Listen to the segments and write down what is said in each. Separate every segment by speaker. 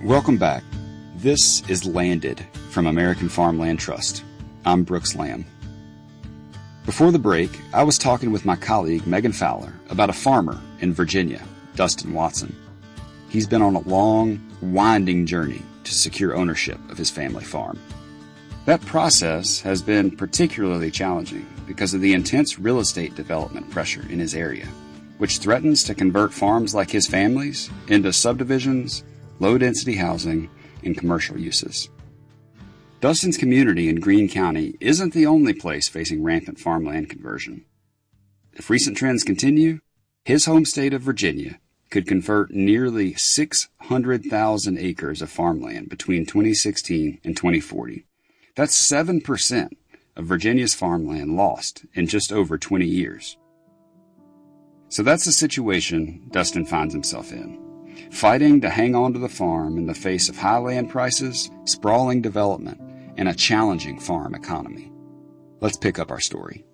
Speaker 1: Welcome back. This is Landed from American Farmland Trust. I'm Brooks Lamb. Before the break, I was talking with my colleague Megan Fowler about a farmer in Virginia, Dustin Watson. He's been on a long, winding journey to secure ownership of his family farm. That process has been particularly challenging because of the intense real estate development pressure in his area, which threatens to convert farms like his family's into subdivisions, low-density housing, and commercial uses. Dustin's community in Greene County isn't the only place facing rampant farmland conversion. If recent trends continue, his home state of Virginia could convert nearly 600,000 acres of farmland between 2016 and 2040. That's 7% of Virginia's farmland lost in just over 20 years. So that's the situation Dustin finds himself in, fighting to hang on to the farm in the face of high land prices, sprawling development, and a challenging farm economy. Let's pick up our story.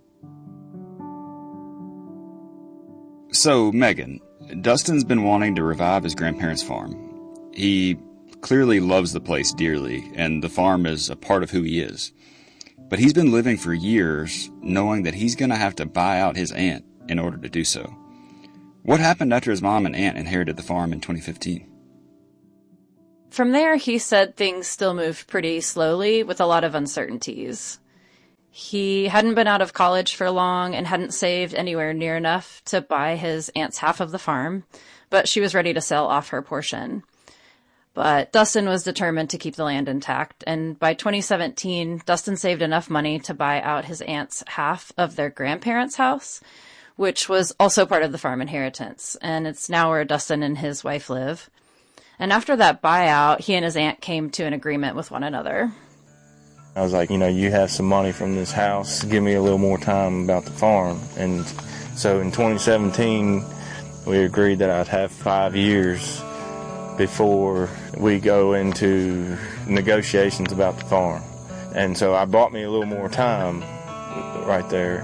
Speaker 1: So, Megan, Dustin's been wanting to revive his grandparents' farm. He clearly loves the place dearly, and the farm is a part of who he is. But he's been living for years knowing that he's going to have to buy out his aunt in order to do so. What happened after his mom and aunt inherited the farm in 2015?
Speaker 2: From there, he said things still moved pretty slowly with a lot of uncertainties. He hadn't been out of college for long and hadn't saved anywhere near enough to buy his aunt's half of the farm, but she was ready to sell off her portion. But Dustin was determined to keep the land intact, and by 2017, Dustin saved enough money to buy out his aunt's half of their grandparents' house, which was also part of the farm inheritance, and it's now where Dustin and his wife live. And after that buyout, he and his aunt came to an agreement with one another.
Speaker 3: I was like, you have some money from this house. Give me a little more time about the farm. And so in 2017, we agreed that I'd have 5 years before we go into negotiations about the farm. And so I bought me a little more time right there.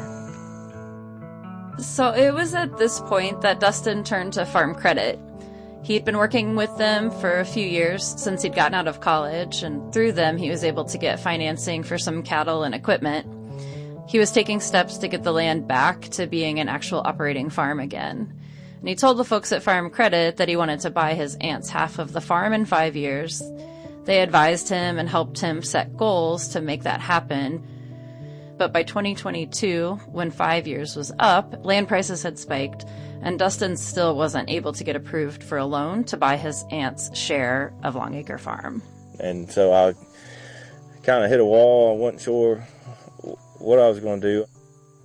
Speaker 2: So it was at this point that Dustin turned to Farm Credit. He'd been working with them for a few years since he'd gotten out of college, and through them he was able to get financing for some cattle and equipment. He was taking steps to get the land back to being an actual operating farm again. And he told the folks at Farm Credit that he wanted to buy his aunt's half of the farm in 5 years. They advised him and helped him set goals to make that happen. But by 2022, when 5 years was up, land prices had spiked, and Dustin still wasn't able to get approved for a loan to buy his aunt's share of Longacre Farm.
Speaker 3: And so I kind of hit a wall. I wasn't sure what I was going to do.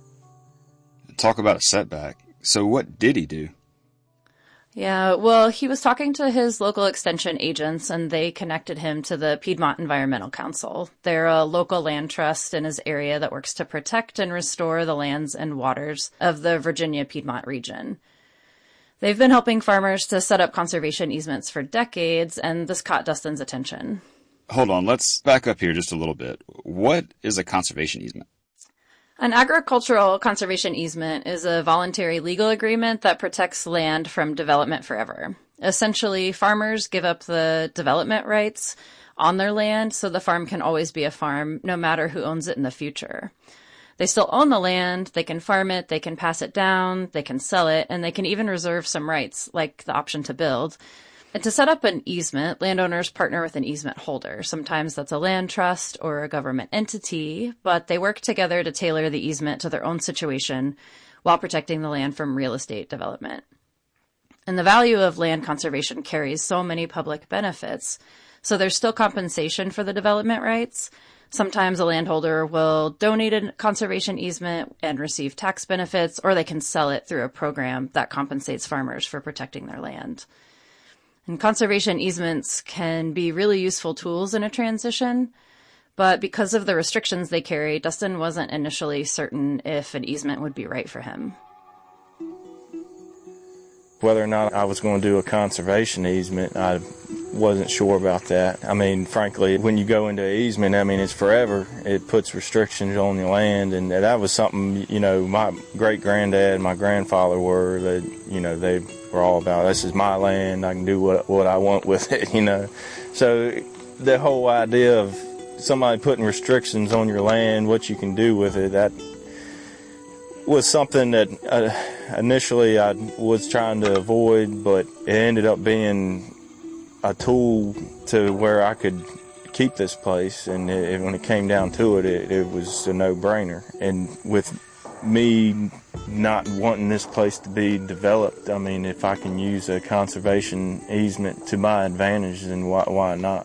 Speaker 1: Talk about a setback. So what did he do?
Speaker 2: Yeah, well, he was talking to his local extension agents, and they connected him to the Piedmont Environmental Council. They're a local land trust in his area that works to protect and restore the lands and waters of the Virginia Piedmont region. They've been helping farmers to set up conservation easements for decades, and this caught Dustin's attention.
Speaker 1: Hold on, let's back up here just a little bit. What is a conservation easement?
Speaker 2: An agricultural conservation easement is a voluntary legal agreement that protects land from development forever. Essentially, farmers give up the development rights on their land so the farm can always be a farm no matter who owns it in the future. They still own the land, they can farm it, they can pass it down, they can sell it, and they can even reserve some rights, like the option to build. And to set up an easement, landowners partner with an easement holder. Sometimes that's a land trust or a government entity, but they work together to tailor the easement to their own situation while protecting the land from real estate development. And the value of land conservation carries so many public benefits, so there's still compensation for the development rights. Sometimes a landholder will donate a conservation easement and receive tax benefits, or they can sell it through a program that compensates farmers for protecting their land. And conservation easements can be really useful tools in a transition, but because of the restrictions they carry, Dustin wasn't initially certain if an easement would be right for him.
Speaker 3: Whether or not I was going to do a conservation easement, I wasn't sure about that. I mean, frankly, when you go into an easement, it's forever. It puts restrictions on the land, and that was something, my great-granddad and my grandfather were, that, they were all about, this is my land, I can do what I want with it, you know. So the whole idea of somebody putting restrictions on your land, what you can do with it, that was something that initially I was trying to avoid, but it ended up being a tool to where I could keep this place. And when it came down to it, it was a no-brainer. And with me not wanting this place to be developed, I mean, if I can use a conservation easement to my advantage, then why not?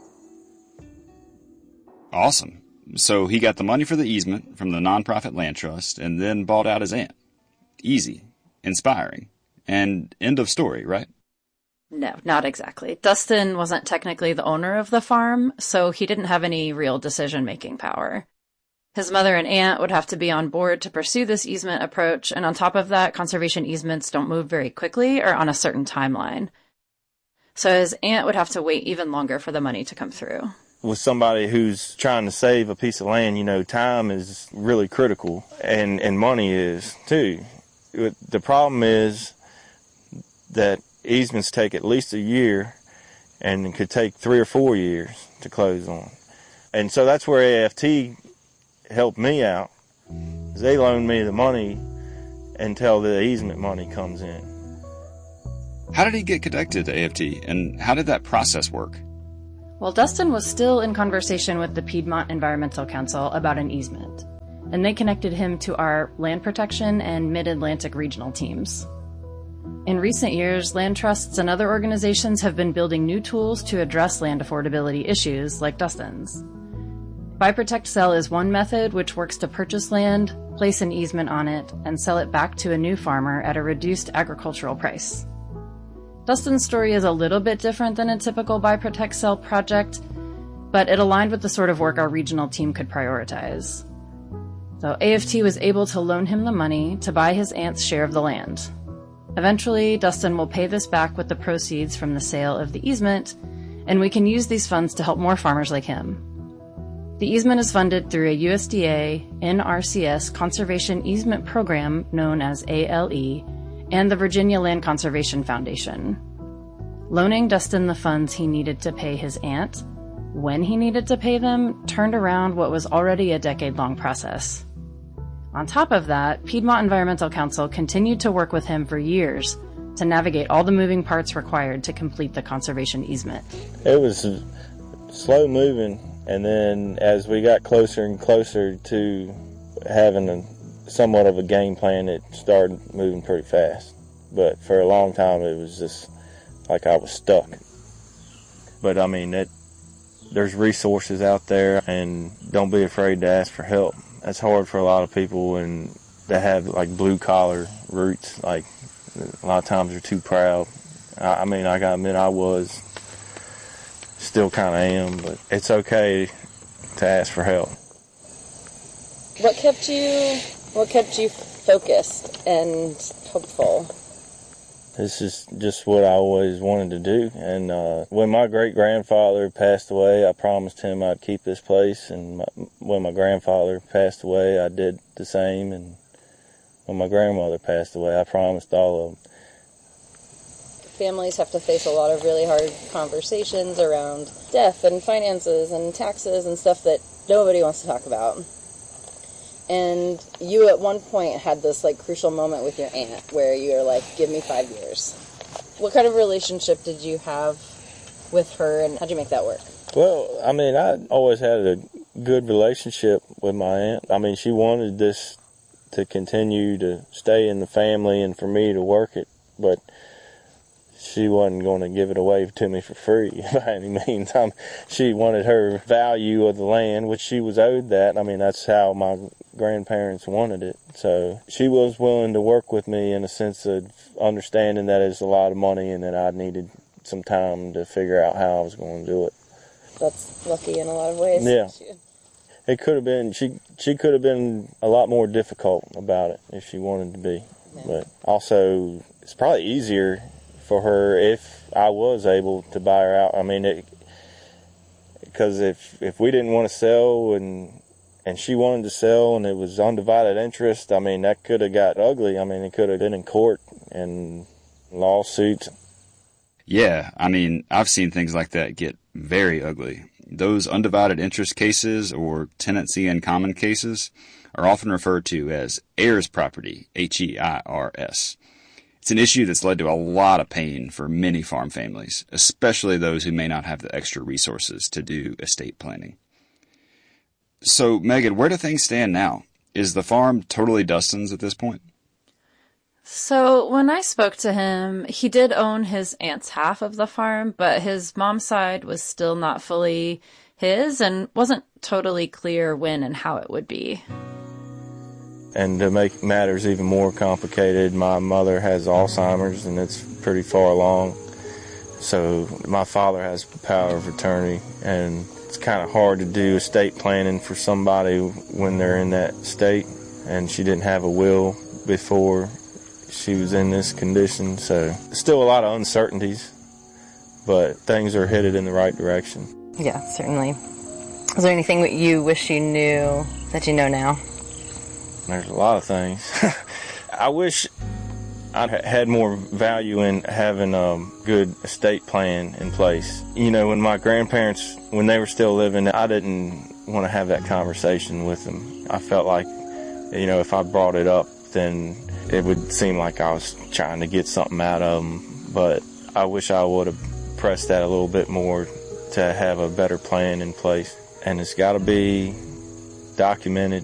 Speaker 1: Awesome. So he got the money for the easement from the nonprofit land trust and then bought out his aunt. Easy. Inspiring. And end of story, right?
Speaker 2: No, not exactly. Dustin wasn't technically the owner of the farm, so he didn't have any real decision-making power. His mother and aunt would have to be on board to pursue this easement approach, and on top of that, conservation easements don't move very quickly or on a certain timeline. So his aunt would have to wait even longer for the money to come through.
Speaker 3: With somebody who's trying to save a piece of land, you know, time is really critical, and money is too. The problem is that easements take at least a year, and it could take 3 or 4 years to close on. And so that's where AFT helped me out. They loaned me the money until the easement money comes in.
Speaker 1: How did he get connected to AFT, and how did that process work?
Speaker 2: Well, Dustin was still in conversation with the Piedmont Environmental Council about an easement, and they connected him to our land protection and mid-Atlantic regional teams. In recent years, land trusts and other organizations have been building new tools to address land affordability issues like Dustin's. Buy, Protect, Sell is one method which works to purchase land, place an easement on it, and sell it back to a new farmer at a reduced agricultural price. Dustin's story is a little bit different than a typical Buy, Protect, Sell project, but it aligned with the sort of work our regional team could prioritize. So AFT was able to loan him the money to buy his aunt's share of the land. Eventually, Dustin will pay this back with the proceeds from the sale of the easement, and we can use these funds to help more farmers like him. The easement is funded through a USDA NRCS Conservation Easement Program known as ALE and the Virginia Land Conservation Foundation. Loaning Dustin the funds he needed to pay his aunt, when he needed to pay them, turned around what was already a decade-long process. On top of that, Piedmont Environmental Council continued to work with him for years to navigate all the moving parts required to complete the conservation easement.
Speaker 3: It was slow moving, and then as we got closer and closer to having somewhat of a game plan, it started moving pretty fast. But for a long time, it was just like I was stuck. But I mean, there's resources out there, and don't be afraid to ask for help. That's hard for a lot of people and that have like blue collar roots. Like a lot of times they're too proud. I mean, I gotta admit I was, still kind of am, but it's okay to ask for help.
Speaker 4: What kept you focused and hopeful?
Speaker 3: This is just what I always wanted to do. And when my great-grandfather passed away, I promised him I'd keep this place. And when my grandfather passed away, I did the same. And when my grandmother passed away, I promised all of them.
Speaker 4: Families have to face a lot of really hard conversations around death and finances and taxes and stuff that nobody wants to talk about. And you at one point had this like crucial moment with your aunt where you were like, give me 5 years. What kind of relationship did you have with her, and how'd you make that work?
Speaker 3: Well, I mean, I always had a good relationship with my aunt. I mean, she wanted this to continue to stay in the family and for me to work it, but she wasn't going to give it away to me for free by any means. She wanted her value of the land, which she was owed that. I mean, that's how my grandparents wanted it. So she was willing to work with me in a sense of understanding that it's a lot of money and that I needed some time to figure out how I was going to do it.
Speaker 4: That's lucky in a lot of ways.
Speaker 3: Yeah. It could have been, she could have been a lot more difficult about it if she wanted to be. Yeah. But also, it's probably easier for her if I was able to buy her out. I mean, because if we didn't want to sell and she wanted to sell and it was undivided interest, I mean, that could have got ugly. I mean, it could have been in court and lawsuits.
Speaker 1: Yeah, I mean, I've seen things like that get very ugly. Those undivided interest cases or tenancy in common cases are often referred to as heirs property, Heirs. It's an issue that's led to a lot of pain for many farm families, especially those who may not have the extra resources to do estate planning. So, Megan, where do things stand now? Is the farm totally Dustin's at this point?
Speaker 2: So when I spoke to him, he did own his aunt's half of the farm, but his mom's side was still not fully his and wasn't totally clear when and how it would be.
Speaker 3: And to make matters even more complicated, my mother has Alzheimer's and it's pretty far along. So my father has power of attorney, and it's kind of hard to do estate planning for somebody when they're in that state. And she didn't have a will before she was in this condition, so still a lot of uncertainties, but things are headed in the right direction.
Speaker 4: Yeah, certainly. Is there anything that you wish you knew that you know now?
Speaker 3: There's a lot of things. I wish I'd had more value in having a good estate plan in place. You know, when my grandparents, when they were still living, I didn't want to have that conversation with them. I felt like, you know, if I brought it up, then it would seem like I was trying to get something out of them, but I wish I would have pressed that a little bit more to have a better plan in place. And it's got to be documented.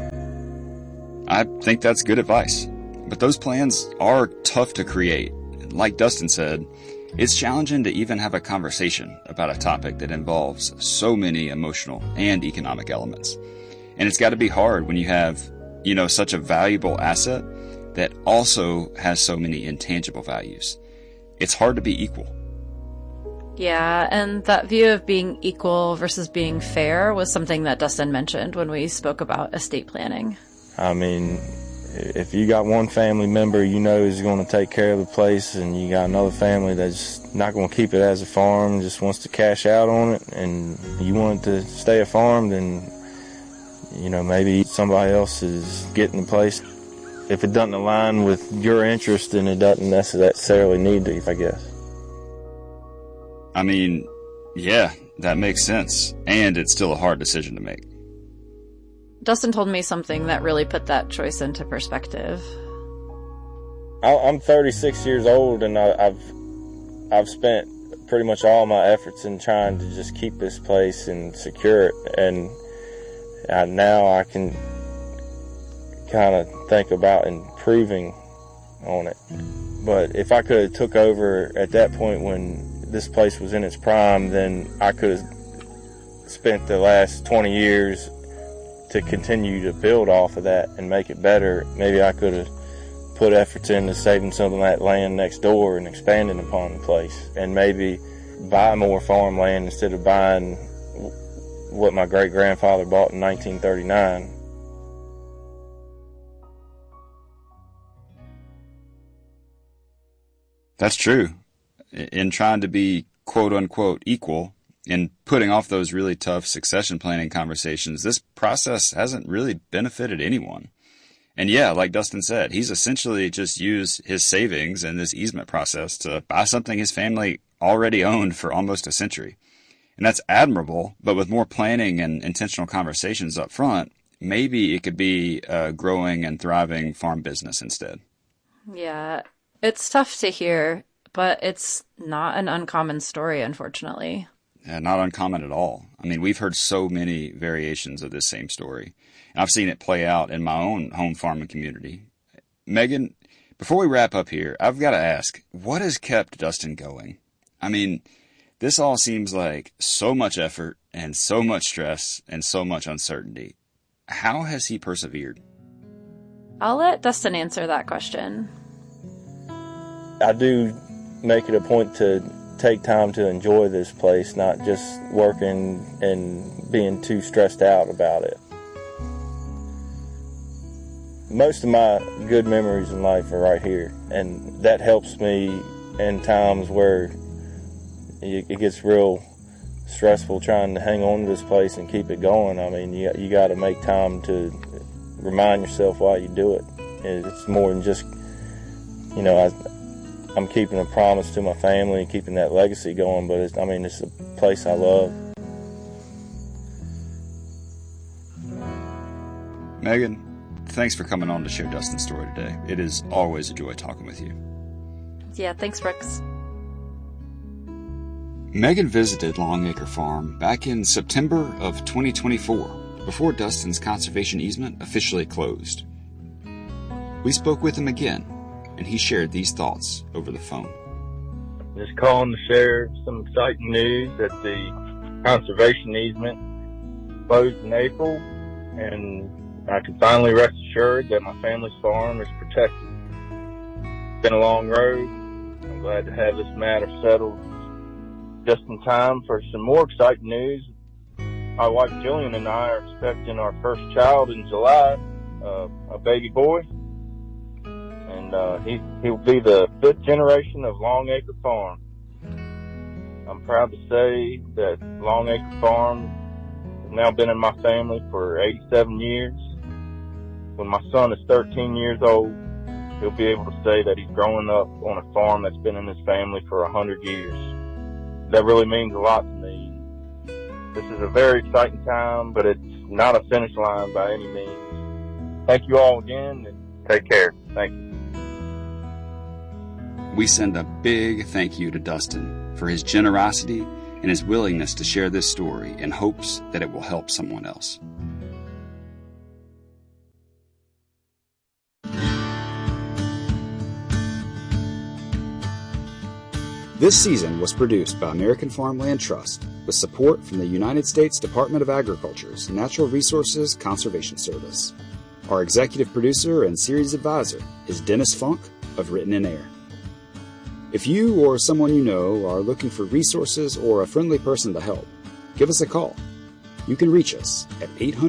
Speaker 1: I think that's good advice. But those plans are tough to create. Like Dustin said, it's challenging to even have a conversation about a topic that involves so many emotional and economic elements. And it's got to be hard when you have, you know, such a valuable asset that also has so many intangible values. It's hard to be equal.
Speaker 2: Yeah, and that view of being equal versus being fair was something that Dustin mentioned when we spoke about estate planning.
Speaker 3: I mean, if you got one family member you know is going to take care of the place, and you got another family that's not going to keep it as a farm, just wants to cash out on it, and you want it to stay a farm, then, you know, maybe somebody else is getting the place. If it doesn't align with your interest, then it doesn't necessarily need to, I guess.
Speaker 1: I mean, yeah, that makes sense. And it's still a hard decision to make.
Speaker 2: Dustin told me something that really put that choice into perspective.
Speaker 3: I'm 36 years old, and I've spent pretty much all my efforts in trying to just keep this place and secure it. And now I can kind of think about improving on it. But if I could have took over at that point when this place was in its prime, then I could have spent the last 20 years to continue to build off of that and make it better. Maybe I could have put efforts into saving some of that land next door and expanding upon the place, and maybe buy more farmland instead of buying what my great-grandfather bought in 1939.
Speaker 1: That's true. In trying to be quote-unquote equal, in putting off those really tough succession planning conversations, this process hasn't really benefited anyone. And yeah, like Dustin said, he's essentially just used his savings in this easement process to buy something his family already owned for almost a century. And that's admirable, but with more planning and intentional conversations up front, maybe it could be a growing and thriving farm business instead.
Speaker 2: Yeah, it's tough to hear, but it's not an uncommon story, unfortunately.
Speaker 1: Not uncommon at all. I mean, we've heard so many variations of this same story. And I've seen it play out in my own home farming community. Megan, before we wrap up here, I've got to ask, what has kept Dustin going? I mean, this all seems like so much effort and so much stress and so much uncertainty. How has he persevered?
Speaker 2: I'll let Dustin answer that question.
Speaker 3: I do make it a point to take time to enjoy this place, not just working and being too stressed out about it. Most of my good memories in life are right here, and that helps me in times where it gets real stressful trying to hang on to this place and keep it going. I mean, you got to make time to remind yourself why you do it. It's more than just, you know, I'm keeping a promise to my family, keeping that legacy going, but it's a place I love.
Speaker 1: Megan, thanks for coming on to share Dustin's story today. It is always a joy talking with you.
Speaker 2: Yeah, thanks, Brooks.
Speaker 1: Megan visited Longacre Farm back in September of 2024, before Dustin's conservation easement officially closed. We spoke with him again, and he shared these thoughts over the phone.
Speaker 3: Just calling to share some exciting news that the conservation easement closed in April, and I can finally rest assured that my family's farm is protected. It's been a long road. I'm glad to have this matter settled just in time for some more exciting news. My wife Jillian and I are expecting our first child in July, a baby boy. And he'll be the 5th generation of Longacre Farm. I'm proud to say that Longacre Farm has now been in my family for 87 years. When my son is 13 years old, he'll be able to say that he's growing up on a farm that's been in his family for 100 years. That really means a lot to me. This is a very exciting time, but it's not a finish line by any means. Thank you all again, and take care. Thank you.
Speaker 1: We send a big thank you to Dustin for his generosity and his willingness to share this story in hopes that it will help someone else. This season was produced by American Farmland Trust with support from the United States Department of Agriculture's Natural Resources Conservation Service. Our executive producer and series advisor is Dennis Funk of Written in Air. If you or someone you know are looking for resources or a friendly person to help, give us a call. You can reach us at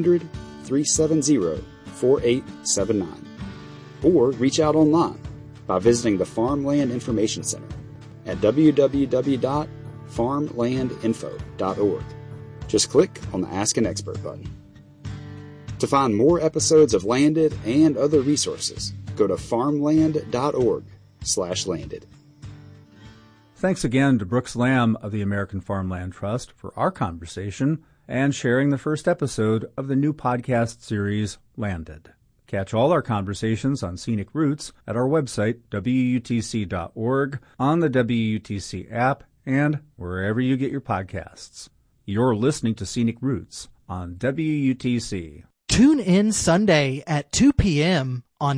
Speaker 1: 800-370-4879 or reach out online by visiting the Farmland Information Center at www.farmlandinfo.org. Just click on the Ask an Expert button. To find more episodes of Landed and other resources, go to farmland.org/landed.
Speaker 5: Thanks again to Brooks Lamb of the American Farmland Trust for our conversation and sharing the first episode of the new podcast series, Landed. Catch all our conversations on Scenic Roots at our website, WUTC.org, on the WUTC app, and wherever you get your podcasts. You're listening to Scenic Roots on WUTC.
Speaker 6: Tune in Sunday at 2 p.m. on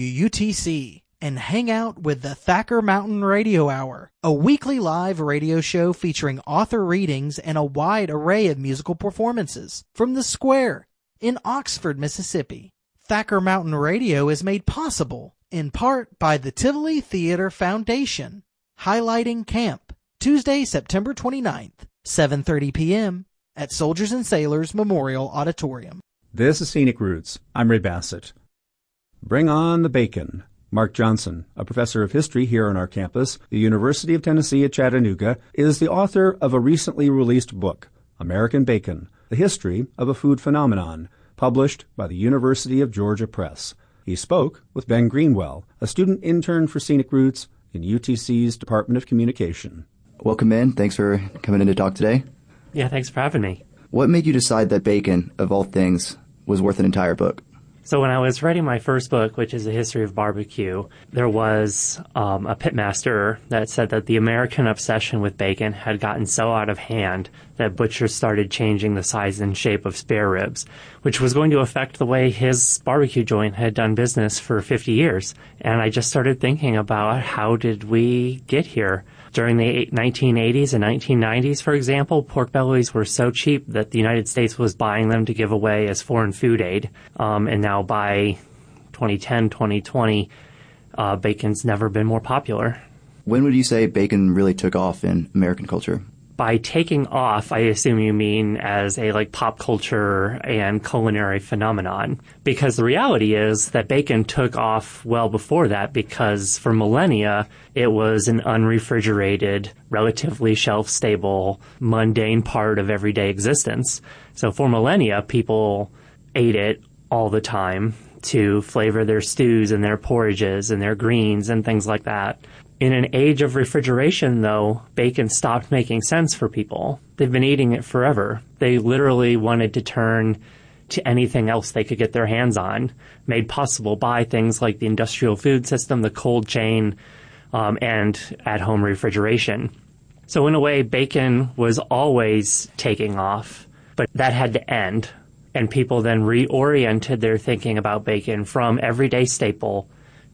Speaker 6: WUTC and hang out with the Thacker Mountain Radio Hour, a weekly live radio show featuring author readings and a wide array of musical performances from the Square in Oxford, Mississippi. Thacker Mountain Radio is made possible in part by the Tivoli Theater Foundation, highlighting camp, Tuesday, September 29th, 7:30 p.m. at Soldiers and Sailors Memorial Auditorium.
Speaker 5: This is Scenic Roots. I'm Ray Bassett. Bring on the bacon. Mark Johnson, a professor of history here on our campus, the University of Tennessee at Chattanooga, is the author of a recently released book, American Bacon, The History of a Food Phenomenon, published by the University of Georgia Press. He spoke with Ben Greenwell, a student intern for Scenic Roots in UTC's Department of Communication.
Speaker 7: Welcome in. Thanks for coming in to talk today.
Speaker 8: Yeah, thanks for having me.
Speaker 7: What made you decide that bacon, of all things, was worth an entire book?
Speaker 8: So when I was writing my first book, which is a history of barbecue, there was a pitmaster that said that the American obsession with bacon had gotten so out of hand that butchers started changing the size and shape of spare ribs, which was going to affect the way his barbecue joint had done business for 50 years. And I just started thinking about how did we get here? During the 1980s and 1990s, for example, pork bellies were so cheap that the United States was buying them to give away as foreign food aid. And now by 2010, 2020, bacon's never been more popular.
Speaker 7: When would you say bacon really took off in American culture?
Speaker 8: By taking off, I assume you mean as a pop culture and culinary phenomenon. Because the reality is that bacon took off well before that, because for millennia, it was an unrefrigerated, relatively shelf-stable, mundane part of everyday existence. So for millennia, people ate it all the time to flavor their stews and their porridges and their greens and things like that. In an age of refrigeration, though, bacon stopped making sense for people. They've been eating it forever. They literally wanted to turn to anything else they could get their hands on, made possible by things like the industrial food system, the cold chain, and at-home refrigeration. So in a way, bacon was always taking off, but that had to end. And people then reoriented their thinking about bacon from everyday staple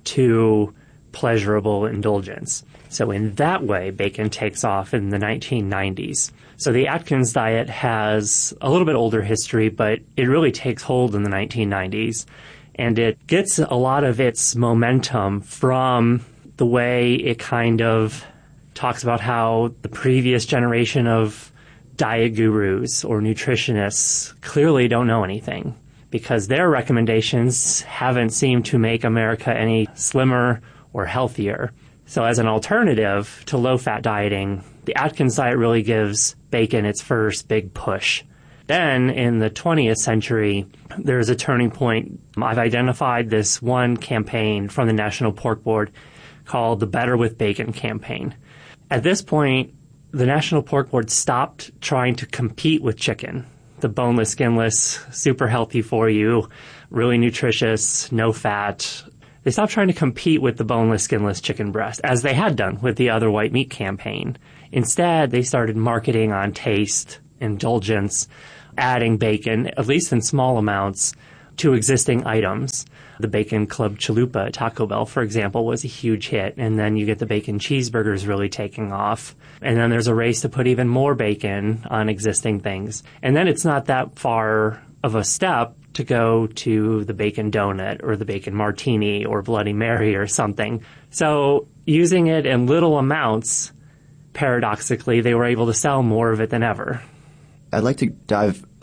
Speaker 8: to pleasurable indulgence. So in that way, bacon takes off in the 1990s. So the Atkins diet has a little bit older history, but it really takes hold in the 1990s. And it gets a lot of its momentum from the way it kind of talks about how the previous generation of diet gurus or nutritionists clearly don't know anything, because their recommendations haven't seemed to make America any slimmer or healthier. So as an alternative to low-fat dieting, the Atkins diet really gives bacon its first big push. Then in the 20th century, there's a turning point. I've identified this one campaign from the National Pork Board called the Better with Bacon campaign. At this point, the National Pork Board stopped trying to compete with chicken, the boneless, skinless, super healthy for you, really nutritious, no fat. They stopped trying to compete with the boneless, skinless chicken breast, as they had done with the other white meat campaign. Instead, they started marketing on taste, indulgence, adding bacon, at least in small amounts, to existing items. The Bacon Club Chalupa at Taco Bell, for example, was a huge hit. And then you get the bacon cheeseburgers really taking off. And then there's a race to put even more bacon on existing things. And then it's not that far of a step to go to the bacon donut or the bacon martini or Bloody Mary or something. So using it in little amounts, paradoxically, they were able to sell more of it than ever.
Speaker 7: I'd like to dive